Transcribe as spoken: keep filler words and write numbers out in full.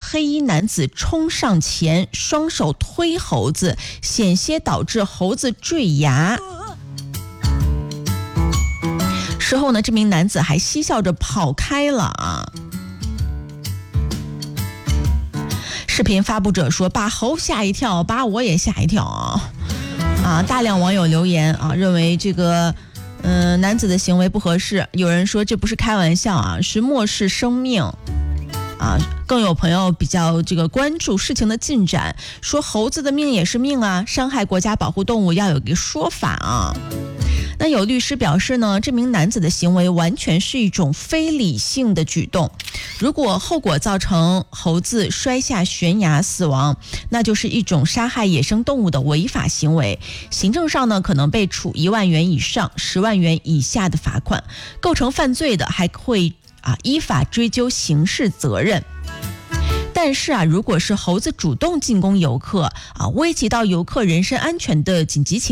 黑衣男子冲上前，双手推猴子，险些导致猴子坠崖。事后呢，这名男子还嬉笑着跑开了啊。视频发布者说：“把猴吓一跳，把我也吓一跳啊！”啊，大量网友留言啊，认为这个嗯、呃、男子的行为不合适。有人说这不是开玩笑啊，是漠视生命啊。更有朋友比较这个关注事情的进展，说猴子的命也是命啊，伤害国家保护动物要有一个说法啊。那有律师表示呢，这名男子的行为完全是一种非理性的举动。如果后果造成猴子摔下悬崖死亡，那就是一种杀害野生动物的违法行为，行政上呢可能被处一万元以上十万元以下的罚款，构成犯罪的还会啊依法追究刑事责任。但是啊，如果是猴子主动进攻游客啊，危及到游客人身安全的紧急情况